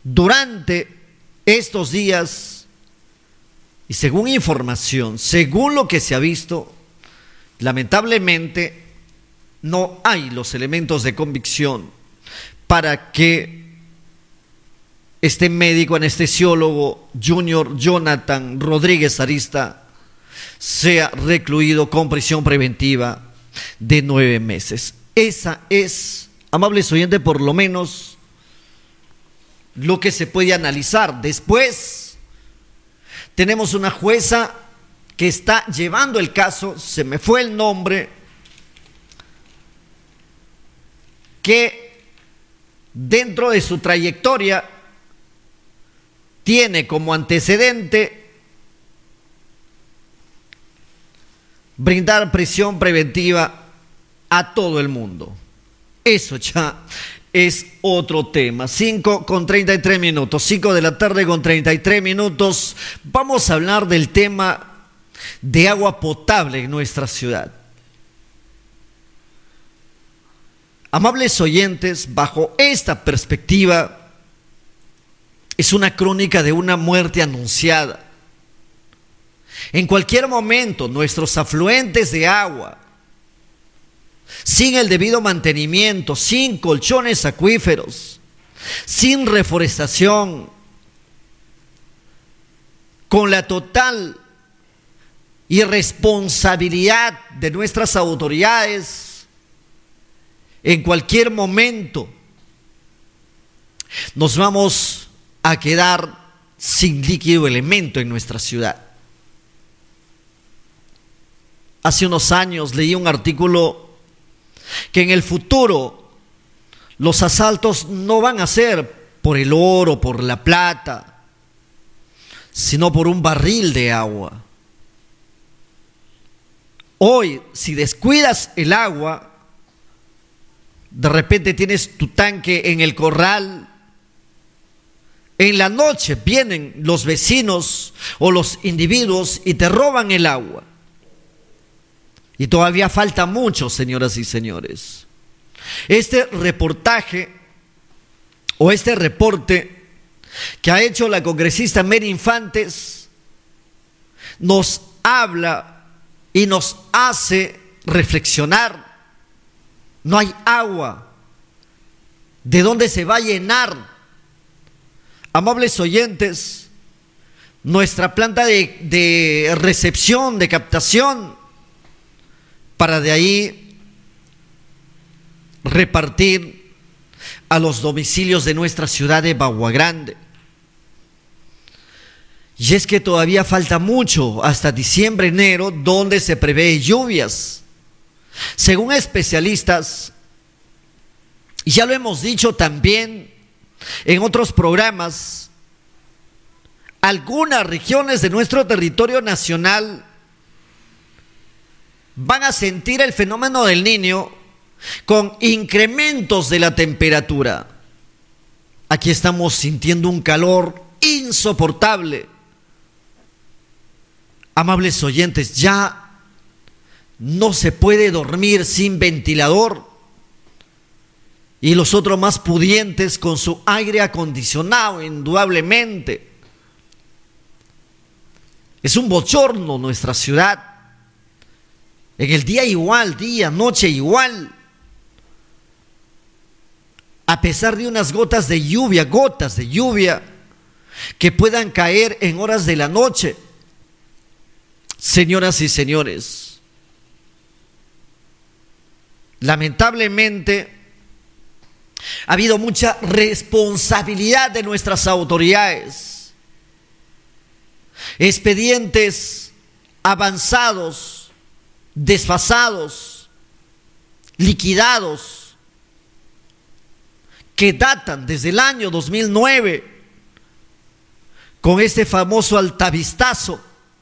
durante estos días, y según información, según lo que se ha visto, lamentablemente no hay los elementos de convicción para que este médico anestesiólogo Junior Jonathan Rodríguez Arista sea recluido con prisión preventiva de 9 meses. Esa es, amables oyentes, por lo menos lo que se puede analizar. Después tenemos una jueza que está llevando el caso, se me fue el nombre, que dentro de su trayectoria tiene como antecedente brindar prisión preventiva a todo el mundo. Eso ya es otro tema. 5:33, 5 de la tarde con 33 minutos. Vamos a hablar del tema de agua potable en nuestra ciudad. Amables oyentes, bajo esta perspectiva, es una crónica de una muerte anunciada. En cualquier momento, nuestros afluentes de agua, sin el debido mantenimiento, sin colchones acuíferos, sin reforestación, con la total irresponsabilidad de nuestras autoridades, en cualquier momento nos vamos a quedar sin líquido elemento en nuestra ciudad. Hace unos años leí un artículo que en el futuro los asaltos no van a ser por el oro, por la plata, sino por un barril de agua. Hoy, si descuidas el agua, de repente tienes tu tanque en el corral. En la noche vienen los vecinos o los individuos y te roban el agua. Y todavía falta mucho, señoras y señores. Este reportaje o este reporte que ha hecho la congresista Mary Infantes nos habla y nos hace reflexionar. No hay agua. ¿De dónde se va a llenar? Amables oyentes, nuestra planta de recepción, de captación, para de ahí repartir a los domicilios de nuestra ciudad de Bagua Grande. Y es que todavía falta mucho, hasta diciembre, enero, donde se prevé lluvias. Según especialistas, y ya lo hemos dicho también en otros programas, algunas regiones de nuestro territorio nacional van a sentir el fenómeno del Niño con incrementos de la temperatura. Aquí estamos sintiendo un calor insoportable. Amables oyentes, ya no se puede dormir sin ventilador, y los otros más pudientes con su aire acondicionado, indudablemente. Es un bochorno nuestra ciudad. En el día igual, día, noche igual. A pesar de unas gotas de lluvia que puedan caer en horas de la noche. Señoras y señores, lamentablemente ha habido mucha responsabilidad de nuestras autoridades. Expedientes avanzados, desfasados, liquidados, que datan desde el año 2009, con este famoso altavistazo,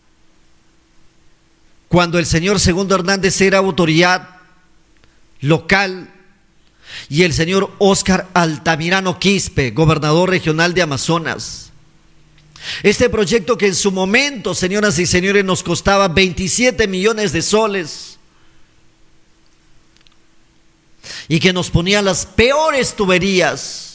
cuando el señor Segundo Hernández era autoridad local y el señor Óscar Altamirano Quispe, gobernador regional de Amazonas. Este proyecto que en su momento, señoras y señores, nos costaba 27 millones de soles y que nos ponía las peores tuberías